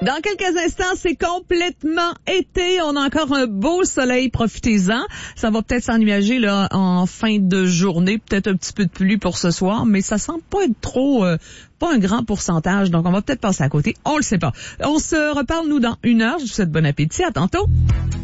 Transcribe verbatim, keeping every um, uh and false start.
Dans quelques instants, c'est complètement été. On a encore un beau soleil, profitez-en. Ça va peut-être s'ennuager là en fin de journée, peut-être un petit peu de pluie pour ce soir, mais ça semble pas être trop, euh, pas un grand pourcentage, donc on va peut-être passer à côté. On le sait pas. On se reparle, nous, dans une heure. Je vous souhaite bon appétit. À tantôt.